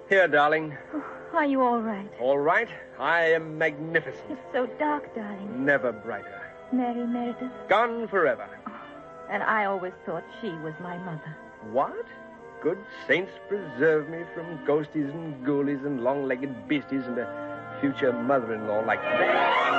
Here, darling. Oh, are you all right? All right. I am magnificent. It's so dark, darling. Never brighter. Mary Meredith. Gone forever. And I always thought she was my mother. What? Good saints preserve me from ghosties and ghoulies and long-legged beasties and a future mother-in-law like that.